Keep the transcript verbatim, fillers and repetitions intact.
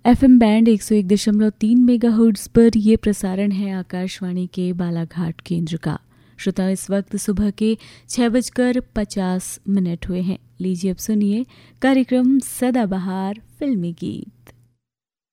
FM band एक सौ एक दशमलव तीन मेगाहर्ट्ज पर यह प्रसारण है आकाशवाणी के बालाघाट केंद्र का। श्रोता, इस वक्त सुबह के छह बजकर पचास मिनट हुए हैं। लीजिए अब सुनिए कार्यक्रम सदाबहार फिल्मी गीत।